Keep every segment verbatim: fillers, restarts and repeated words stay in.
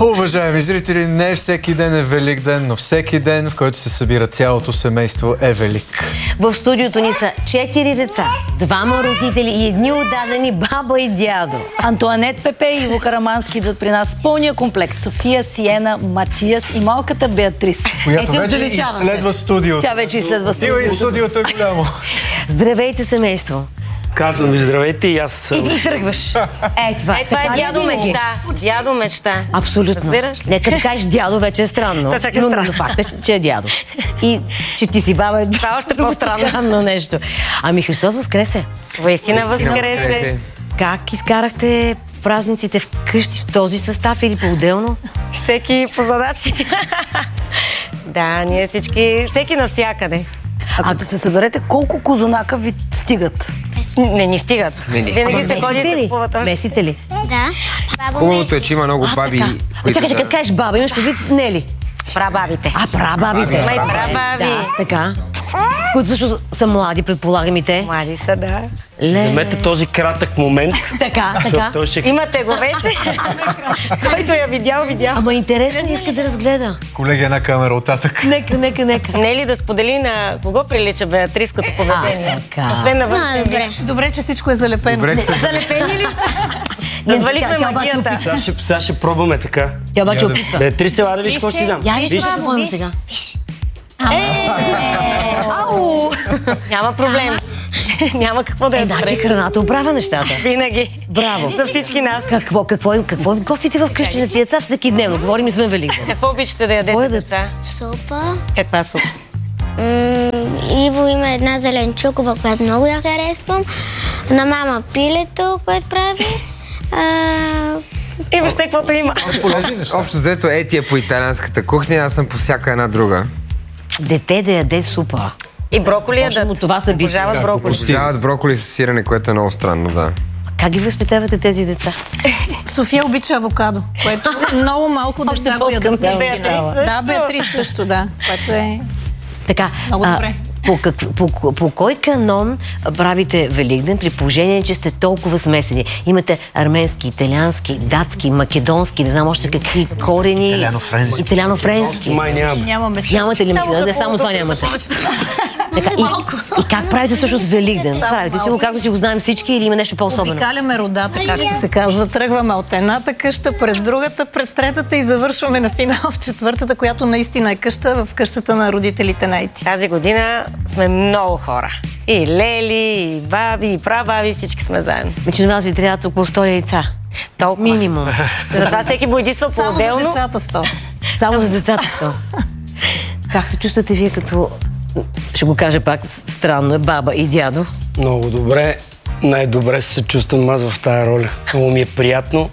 Уважаеми зрители, не всеки ден е Велик ден, но всеки ден, в който се събира цялото семейство, е велик. В студиото ни са четири деца, двама родители и едни отдадени баба и дядо. Антоанет Пепе и Иво Карамански идват при нас с пълния комплект. София, Сиена, Матиас и малката Беатрис. Която вече изследва студиото. Тя вече изследва студиото. И студиото е голямо. Здравейте, семейство. Казвам ви здравейте и аз... И ти тръгваш. Е, това е, това е дядо мечта. Дядо мечта. Абсолютно. Разбираш ли? Нека да кажеш дядо, вече е странно. Да, чак е странно. Но, но факт е, че е дядо. И че ти си баба е това е още по-странно. странно нещо. Ами Христос възкресе. Воистина възкресе. Как изкарахте празниците вкъщи в този състав или по-отделно? Всеки по задачи. Да, ние всички, всеки навсякъде. А като се съберете, колко козунака ви стигат? Не ни стигат. Не ни стигат. Винаги се ходи Месите и ли? се купуват още. Месите ли? Да. Бабо Хубавото е, че има много баби. Чакай, чакай, като кажеш баба, имаш предвид не ли? Прабабите. А, прабабите. Има и прабаби. Да, така. Които също са млади, предполагам и те. Млади са, да. Вземете този кратък момент. Така, така. Той ще... Имате го вече. Който я видял, видял. Ама интересно иска да разгледа. Колеги, една камера оттатък. Нека, нека, нека. Не е ли да сподели на кого прилича Беатрис като поведение? така. Освен на външен А, добре. вид. Добре, че всичко е залепено. Добре, че се... Залепени ли? Не, Развалихме тя обаче магията. Сега ще, сега ще пробваме така. Тя обаче опитва. Беатрис, ела да виж какво ще ти дам. Я виж Виж. какво е сега. Ау! Няма проблем. Няма какво да Е, я значи спре. храната оправя нещата. Винаги. Браво. За всички нас. Какво, какво, какво готвите в къщи на тия деца всеки дневно? Говорим извън Великден. Какво обичате да Кой ядете, е да- деца? Супа. Каква супа? М, Иво има една зеленчукова, която много я харесвам. На мама пилето, което прави. А, И въобще каквото има. Полезни неща. Общо взето е тия по италианската кухня, аз съм по всяка една друга. Дете да яде супа. И броколи Точно ядат. това са бити. Обожават броколи. Обожават броколи с сирене, което е много странно, да. Как ги възпитавате тези деца? София обича авокадо, което много малко Още деца го ядат. по-скандално Беатрис става. също. Да, Беатрис също, да. Което е... Така, Много добре. по, как, по, по, по кой канон правите Великден, при положение, че сте толкова смесени? Имате арменски, италиански, датски, македонски, не знам още какви корени. Италяно-френски. Италяно-френски. Май нямам. Нямаме се. Нямате ли? Не, само това нямате. Така, и, и как правите всъщност Великден? Правите си го, както си го знаем всички, или има нещо по-особено? Обикаляме родата, както се казва. Тръгваме от едната къща, през другата, през третата и завършваме на финал в четвъртата, която наистина е къща, в къщата на родителите на Ети. Тази година сме много хора. И лели, и баби, и прабаби, всички сме заедно. Значи на вас ви трябват около сто яйца. Толкова. Минимум. Затова всеки боядисва Само за по-отделно. децата сто. Само за децата сто. Как се чувствате вие като, ще го кажа пак, странно е, баба и дядо? Много добре. Най-добре се чувствам аз в тая роля. Много ми е приятно.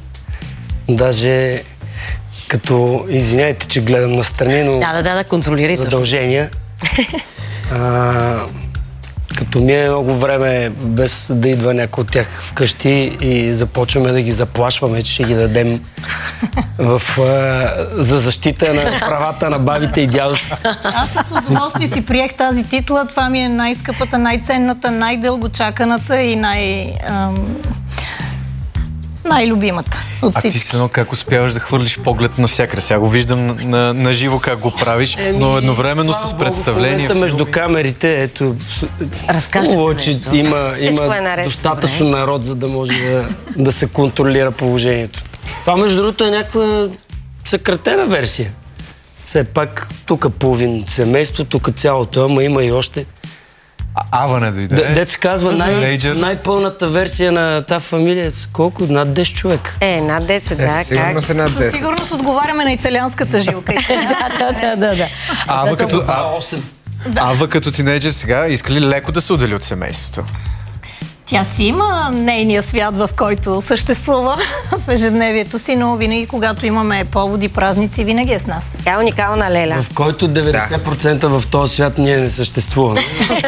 Даже като, извиняйте, че гледам настрани, но Да, да, да, да, контролирайте. задължения. А, като ми е много време без да идва някой от тях вкъщи и започваме да ги заплашваме, че ще ги дадем в, а, за защита на правата на бабите и дядовците. Аз с удоволствие си приех тази титла. Това ми е най-скъпата, най-ценната, най-дългочаканата и най... Ам, най-любимата от А ти всички. си едно как успяваш да хвърлиш поглед навсякъде. Сега го виждам на, на, на живо как го правиш, но едновременно с представление. В между камерите, ето, Разкажете хубаво, се че нещо. има, Всичко има е наред. достатъчно народ, за да може да, да се контролира положението. Това, между другото, е някаква съкратена версия. Все пак, тук половин семейство, тук цялото, ама има и още. А, Ава не дойде. Д- Дет се казва най- Тинейджър. най-пълната версия на тази фамилия. е с колко? Над десет човека. Е, над десет, да, Е, сигурно как? се над Със десет. сигурност отговаряме на италианската жилка. Да, да, да, да. Ава като, а, осем. Ава като тинейджър сега иска ли леко да се отдели от семейството? Тя си има нейния свят, в който съществува в ежедневието си, но винаги, когато имаме поводи, празници, винаги е с нас. Тя е уникална леля. В който деветдесет процента в този свят ние не съществуваме.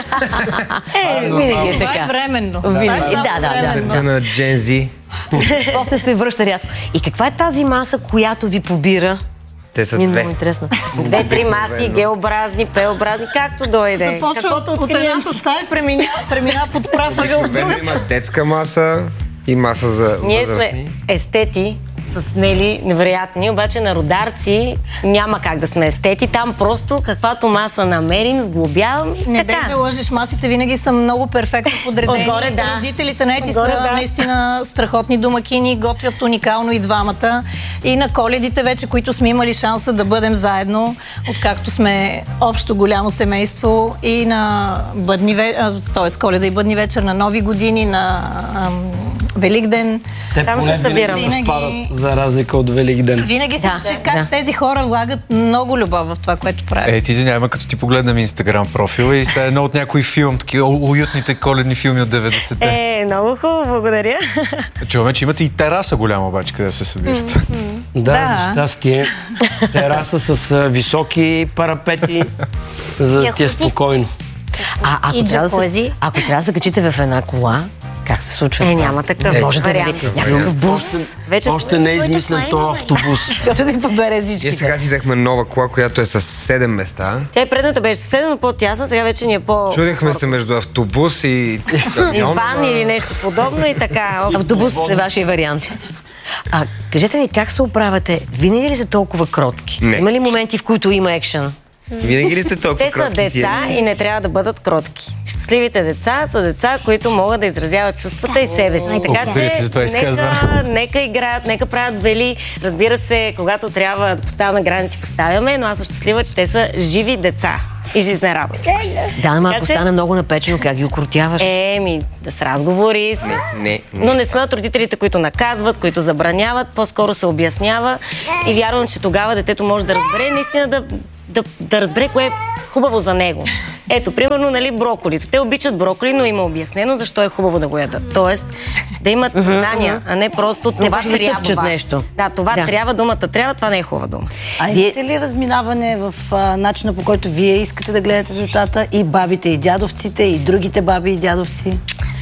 Е, винаги е Това е така. временно. Винаги, Това е само да, да, да. временно. Света на Gen Z. После се връща рязко. И каква е тази маса, която ви побира? Те са Ми е две. много интересно. Две-три маси, геобразни, П-образни, както дойде. Започва Каквото от, от открием. едната стая, премина, премина под прав ъгъл в Обикновено другата. има детска маса и маса за Ние възрастни. сме естети с Нели невероятни, обаче на Рударци няма как да сме естети. Там просто каквато маса намерим, сглобявам и Не така. дай да лъжиш, масите винаги са много перфектно подредени. Отгоре, да. Родителите на Ети са Отгоре, да. наистина страхотни домакини, готвят уникално и двамата. И на коледите вече, които сме имали шанса да бъдем заедно, откакто сме общо голямо семейство, и на бъдни вечер, т.е. Коледа и бъдни вечер, на Нови години, на ам, Великден. Те Там поне се събирам. винаги Винаги- съвпадат, за разлика от Великден. Винаги се Да, учи как да. тези хора влагат много любов в това, което правят. Е, ти извинявай, като ти погледнем Инстаграм профила и сега едно от някой филм, такива уютните коледни филми от деветдесетте. Е, много хубаво, благодаря. Чуваме, че имате и тераса голяма обаче, къде се събирате. Да, Да. за щастие. Тераса с а, високи парапети, за да ти е спокойно. А ако И трябва, да се, джакузи. ако трябва да се качите в една кола, как се случва? Е, това? няма такъв Можете вариант. ли някакъв бус, Вече Още не е измислен този автобус. който да ви побере Ние всички? сега си взехме нова кола, която е с седем места. Тя и предната беше седем по-тясна, сега вече ни е по... Чудихме се между автобус и И камион. ван или нещо подобно и така. Автобус е вашия вариант. А кажете ми, как се оправяте? Винаги ли са толкова кротки? Не. Има ли моменти, в които има екшън? Винаги ли сте толкова Те са кротки деца си? и не трябва да бъдат кротки. Щастливите деца са деца, които могат да изразяват чувствата и себе си. Така Благодаря ти че за това изказване. нека, нека играят, нека правят вели. Разбира се, когато трябва да поставяме граници, поставяме, но аз съм щастлива, че те са живи деца и жизнерадостни. Да, ама Така ако че- стане много напечено, как ги окротяваш? Еми, с разговори, с... Не, не, Но не сме от родителите, които наказват, които забраняват, по-скоро се обяснява и вярвам, че тогава детето може да разбере, наистина да, да, да разбере кое е хубаво за него. Ето, примерно, нали, броколито. Те обичат броколи, но има обяснено защо е хубаво да го ядат. Тоест, да имат знания, а не просто това важно да тъпчат трябва. нещо. Да, това Да. трябва, думата трябва, това не е хубава дума. А Вие- имате ли разминаване в а, начина, по който вие искате да гледате децата, и бабите и дядовците, и другите баби и дядовци?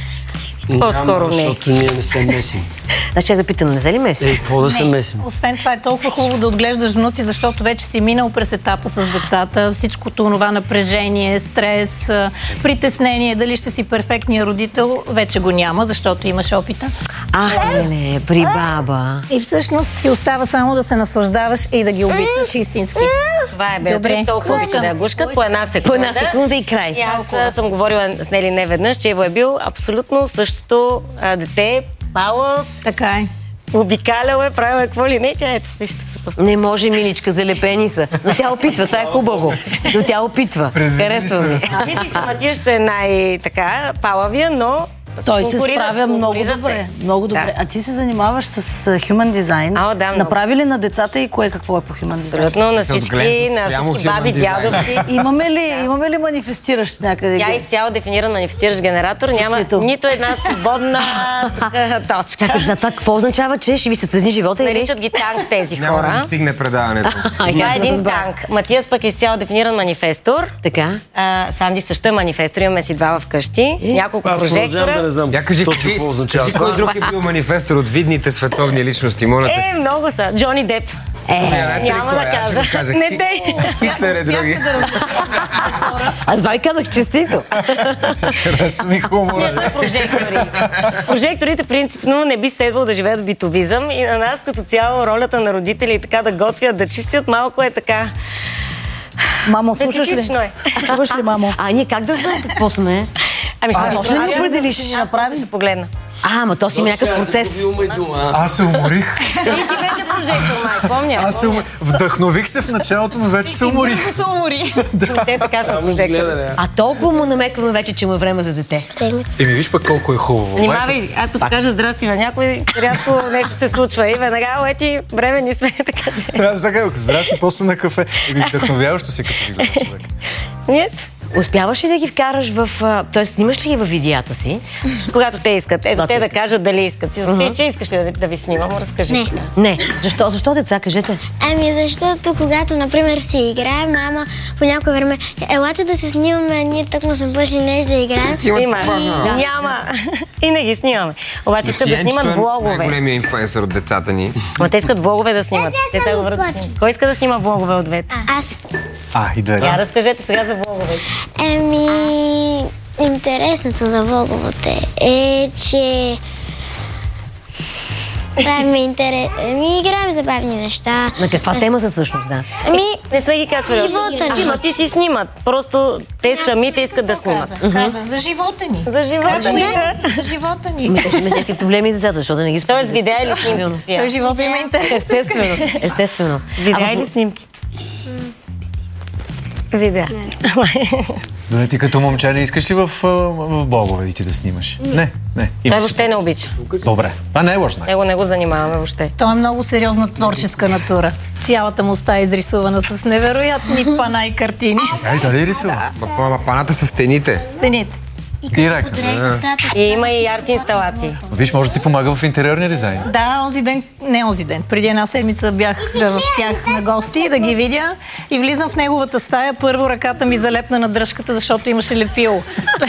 По-скоро Няма, не. Защото ние не се месим. Значи да питам, не се ли меси? Е, какво да се месим? Освен това е толкова хубаво да отглеждаш внуци, защото вече си минал през етапа с децата, всичкото това напрежение, стрес, а, притеснение, дали ще си перфектният родител, вече го няма, защото имаш опита. Ах, не, не, при баба. И всъщност ти остава само да се наслаждаваш и да ги обичаш истински. Това е Беатрис, Добре. толкова обича да я гушкат по една секунда. По една секунда и край. И аз а, съм говорила с Нели не веднъж, че Иво е бил абсолютно същото а, дете, пала, Така е. обикалял е, правил е какво ли не. Тя ето, вижте се пъстя. Не може, миличка, залепени са. Но тя опитва, това е хубаво. Но тя опитва. Харесва ми. Мисля, че Матия ще е най-така палавия, но Той се конкурират, справя много конкурират добре. се. Много добре. Да. А ти се занимаваш с а, human design. А, да, много. Направи ли на децата и кое какво е по human design? Абсолютно на Се всички, отглеждат на спрямо всички human баби, design. дядовци. Имаме ли, имаме ли манифестиращ някъде? Тя е изцяло дефиниран манифестиращ генератор. Няма Честито. нито една свободна така, точка. Чакай, за това какво означава, че ще ви се тъжни живота или? Наричат ги танк тези Няма да хора. ви стигне предаването. Ай, Това аз е не един разбрах. танк. Матиас пък е изцяло дефиниран манифестор. Така. А, Санди също е манифестор, имаме си два вкъщи. Няколко Аз продължавам да прожектора. не знам Я кажи, точно кажи, какво означава кажи това. кой друг е бил манифестор от видните световни личности, моля те. Е, много са. Джони Деп. Е, Знаете ли Няма кой да е? Аз кажа. ще ви кажа. Не Хит- те. Хитлер е други. Успяхте да разберете. аз това и казах честито. Харесва ми Ние хумора. сме прожектори. Прожекторите принципно не би следвало да живеят в битовизъм и на нас като цяло ролята на родители и така да готвят, да чистят малко е така. Мамо, слушаш ли? Специфично е. Чуваш ли, мамо? А ние как да знаем какво сме? Ами ще може ли да определиш? Ще направиш? Ще погледна. А, ама то си има някакъв процес. Аз се уморих. И ти беше прожектор, май, помня. Аз се уморих. Вдъхнових се в началото, но вече се уморих. Бързо се умори. Те така са прожектори. А толкова му намекваме вече, че има време за дете. Еми виж пък колко е хубаво. Внимавай, аз като кажа здрасти на някой, рязко нещо се случва и веднага, ети, времени сме, така че... Аз така, здрасти, после на кафе. Еми вдъхновяващо си като ви гледа човек. Нет. Успяваш ли да ги вкараш в... а, Тоест, снимаш ли ги във видеята си? Когато те искат. Ето, Когато те да искат. кажат дали искат. Ти, ти че искаш ли да, ви- да ви снимам, разкажи. Не. сега. Не. Защо? Защо деца? Кажете. Ами защото когато, например, си играем, мама по някое време, елате да се снимаме, ние тъкмо сме бъшли нещо да играем. Има. Няма. И не ги снимаме. Обаче искат да Сиенчето снимат е влогове. най-големия инфлуенсър от децата ни. Ма те искат влогове да снимат. Те сега го върнат. Кой иска да снима влогове от двете? Аз. А, и да. Я разкажете сега за влогове. Еми, интересното за влоговете е, че Правим интерес... Ми играем забавни неща. На каква тема са всъщност, да? Ами, Не сме ги качвали. Живота ни. Ама ти си снимат. Просто те самите искат да снимат. Каза, каза, за живота ни. За живота Качва ни. я за живота ни. Ами, точно имат някакви проблеми децата, защото да не ги спомнят. Тоест видеа или снимки? Той живота има интерес. Естествено, естествено. Видеа А, или снимки? Видеа. Добре, ти като момче не искаш ли в, а, в Боговедите да снимаш? Не, не. Той Имаш въобще ли? не обича. Добре. Това не е лъжна. Него не го занимаваме въобще. Той е много сериозна творческа натура. Цялата му стая е изрисувана с невероятни пана и картини. Ай, дали рисува? Ама паната са стените. Стените. Директно. И има и арт инсталации. Виж, може да ти помага в интериорния дизайн. Да, онзи ден, не онзи ден, преди една седмица бях в тях на гости да ги видя и влизам в неговата стая. Първо ръката ми залепна на дръжката, защото имаше лепило.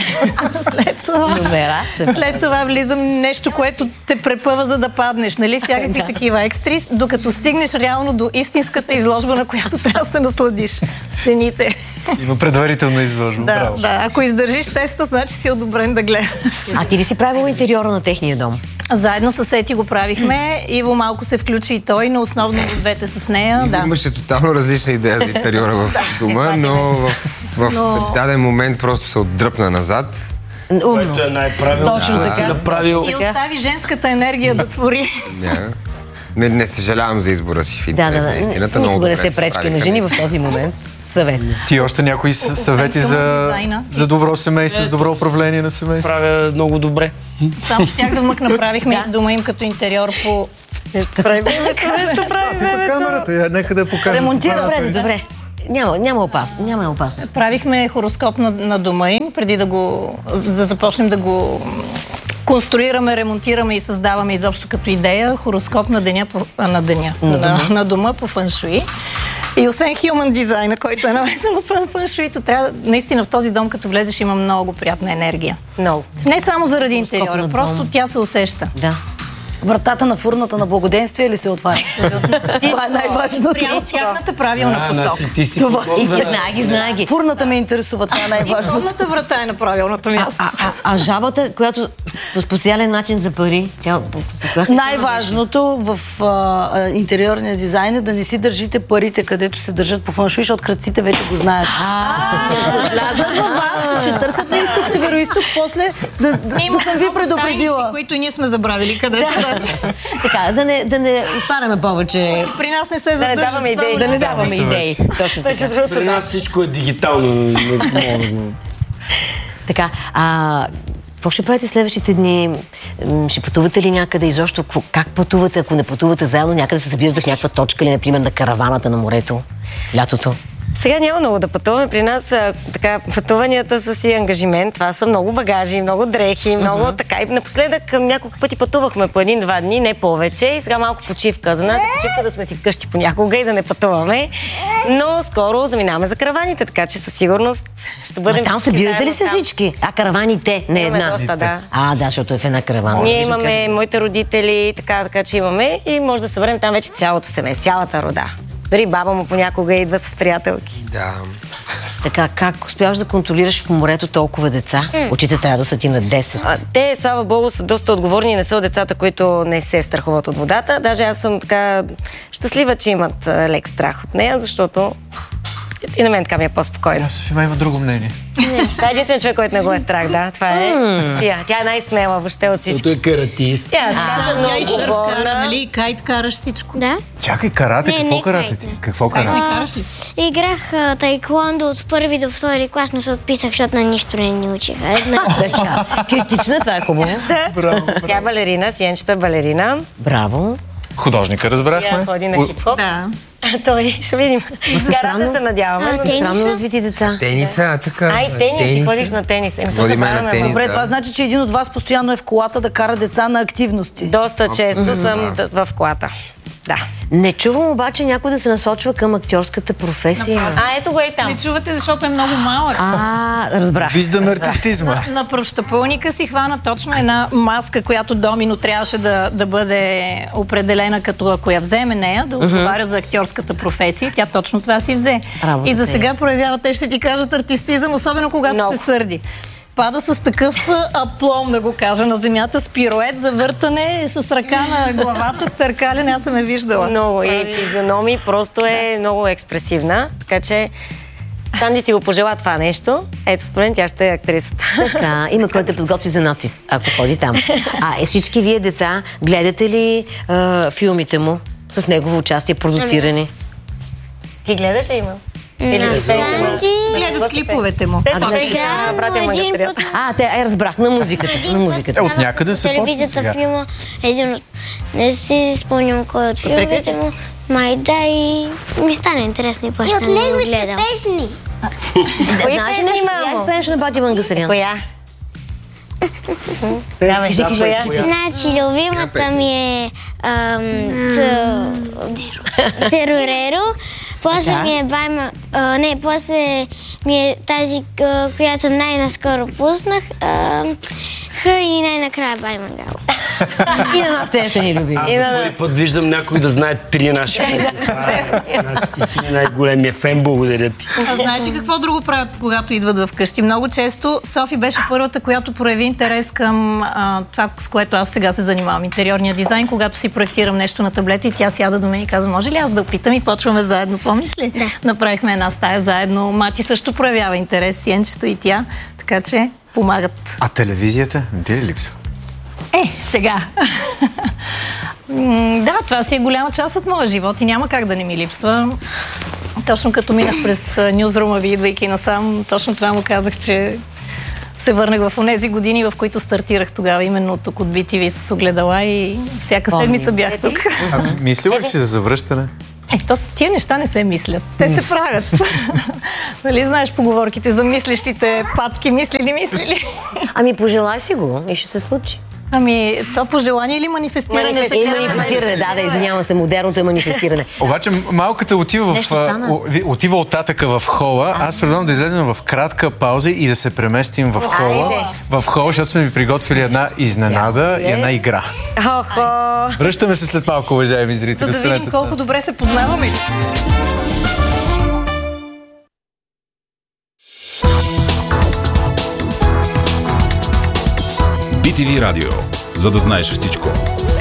След това, Номера. след това влизам нещо, което те препъва, за да паднеш. Нали? Всякакви Да. такива екстри, докато стигнеш реално до истинската изложба, на която трябва да се насладиш. Стените. Има предварителна изложба. Да, Браво. да. Ако издържиш теста, значи си одобрен да гледаш. А ти ли си правила интериора на техния дом? Заедно с Ети го правихме. Иво малко се включи и той, но основно двете с нея. Да. Имаше тотално различна идея за интериора в дома, но в, в Но- даден момент просто се отдръпна назад. Умно. Което е най-правилно. Точно да, така. си направил. И остави женската енергия да твори. Не, не, не съжалявам за избора си в Да, интерес да, на да. истината. Много Никога не добре се пречки справиха на жени в наистина. този момент. Съвет. Ти още някои с- съвети към за, дизайна. за добро семейство, с добро управление на семейство? Правя много добре. Само щях да вмъкна, правихме дома им като интериор по... Нещо правим. Нещо правим. Камерата, я, нека да я покажа. Ремонтира. Добре, добре. Няма, няма, опас, няма опасност. Правихме хороскоп на, на дома им, преди да го... да започнем да го конструираме, ремонтираме и създаваме изобщо като идея хороскоп на деня, по, а, на, деня на, на дома по фъншуи. И освен human дизайна, който е навесен освен фъншуито, трябва да- наистина в този дом, като влезеш, има много приятна енергия. Много. Не само заради на интериора, дом. просто тя се усеща. Да. Вратата на фурната на благоденствие ли се отваря? Това е най-важното. При тяхната правилна посока. значи ти си Това. И ги знае ги, знае ги. Фурната ме интересува, това е И най-важното. входната врата е на правилното място. А, а, а жабата, която по специален начин за пари, тя... по- по коя система Най-важното в а, а, интериорния дизайн е да не си държите парите, където се държат по фъншуй, защото кръците вече го знаят. Влязат във вас, ще търсят на изток, северо-изток, после да, да, да съм ви предупредила. Тайници, които и ние сме забравили къде са даже. Така, да не, да не отваряме повече, При нас не се Да не задържат. даваме това идеи. да не голямо. даваме идеи. Точно Беше така. другото, При да. нас всичко е дигитално. Не- не мога да го- Така, а какво ще правите следващите дни? М, Ще пътувате ли някъде изобщо? Какво- Как пътувате, ако не пътувате заедно? Някъде се събирате в някаква точка или, например, на караваната на морето? Лятото? Сега няма много да пътуваме. При нас а, така, пътуванията са си ангажимент. Това са много багажи, много дрехи, много така. И напоследък а, няколко пъти пътувахме по един-два дни, не повече. И сега малко почивка. За нас е почивка да сме си вкъщи понякога и да не пътуваме. Но скоро заминаваме за караваните, така че със сигурност ще бъдем... Ма там всички събирате ли заедно се там. всички? А караваните, не Имаме една. доста, да. А, да, защото е в една каравана. Ние Виждам имаме как- моите родители, така, така че имаме и може да съберем там вече цялото семейство, цялата рода. Дори баба му понякога идва с приятелки. Да. Така, как успяваш да контролираш в морето толкова деца? Очите трябва да са ти на десет. А, те, слава богу, са доста отговорни и не са от децата, които не се страхуват от водата. Даже аз съм така щастлива, че имат а, лек страх от нея, защото и на мен така ми е по-спокойно. София има друго мнение. Това е единствен човек, който не го е страх, да. Това е София. Тя е най-смела въобще от всички. Защото е каратист. Тя е А, много тя и сърф кара, отговорна. нали? И кайт караш всичко. Да. Чакай, карате, Не, какво не карате кайт, ти? не. Какво Кайт карате? не караш ли? Играх а, тайквондо от първи до втори клас, но се отписах, защото на нищо не ни учиха. Една. Така, критична, това е хубаво. Тя е балерина, Сиенчето е балерина. Браво. Художника, Тя разбрахме. ходи на О, хип-хоп. Да. Той, ще видим. странно. Карате се надяваме. А, но- тениса? Странно развити деца. Тениса, а така. Ай, тенис, си Тениса. ходиш на тенис. Еми, то Води ме на забавяме, тенис. ама. Добре, да. това значи, че един от вас постоянно е в колата да кара деца на активности. Доста често съм д- в колата. Да. Не чувам обаче някой да се насочва към актьорската професия. А, ето го е и там. Не чувате, защото е много малък. А, разбрах. Виждаме артистизма. На пръщапълника си хвана точно една маска, която Домино трябваше да, да бъде определена като ако я вземе нея, да отговаря за актьорската професия. Тя точно това си взе. Работата И за е. сега проявява, те ще ти кажат артистизъм, особено когато Много. се сърди. пада с такъв аплом, да го кажа, на земята, с пирует, завъртане, с ръка на главата, търкалене, аз съм е виждала. Много и физиономии, просто е много експресивна, така че Санди си го пожела това нещо. Ето, според мен тя ще е актрисата. Така, има който да подготви за надпис, ако ходи там. А е, всички вие, деца, гледате ли а, филмите му с негово участие, продуцирани? Ти гледаш ли има? На Санди... Гледат клиповете му. Те А, са гледаш пейки на братя един Магастрия. път... А, те, е, разбрах, на музиката. На музиката. Е, от някъде се почва телевизията сега. филма, един от... Не си спомням кой от филмите му. Май да, и ми стане интересно и почна да го гледам. песни. Кои Знаеш ли песни, нещо? мамо? Я изпееш на Бати Мангасарян. Коя? Давай, коя? Значи, любимата ми е ам, т- Теруреро. После ми е Байма... а, Не, после ми е тази, а, която най-наскоро пуснах. ам, Х и най-накрая Баймангал. И на нас те са ни любими. Аз за първи път виждам някой да знае три наши песни. Значи ти си най-големия фен, благодаря ти. А знаеш ли какво друго правят, когато идват вкъщи? Много често Софи беше първата, която прояви интерес към а, това, с което аз сега се занимавам. Интериорния дизайн, когато си проектирам нещо на таблета и тя сяда до мен и казва, може ли аз да опитам и почваме заедно, помниш ли? Да. Направихме една стая заедно. Мати също проявява интерес, Сиенчето и тя, така че помагат. А телевизията? Не ти ли липсва? Е, сега. М, да, това си е голяма част от моя живот и няма как да не ми липсва. Точно като минах през нюзрума ви, идвайки насам, точно това му казах, че се върнах в онези години, в които стартирах тогава, именно тук от би ти ви с огледала и всяка седмица бях тук. А мислила ли си за завръщане? Е, то тия неща не се мислят. Те се правят. Нали знаеш поговорките за мислещите патки, мислили, мислили. Ами пожелай си го и ще се случи. Ами, то по желание или манифестиране се И казва? манифестиране, да, да, извинявам се, модерното е манифестиране. Обаче малката отива, в, Нещо стана. а, о- отива от татъка в хола. Аз предлагам да излезем в кратка пауза и да се преместим в хола. Айде. В хола, защото сме ви приготвили една изненада и една игра. Охо! Връщаме се след малко, уважаеми За зрители. да видим Останете с колко нас. добре се познаваме ли. би ти ви Радио. За да знаеш всичко.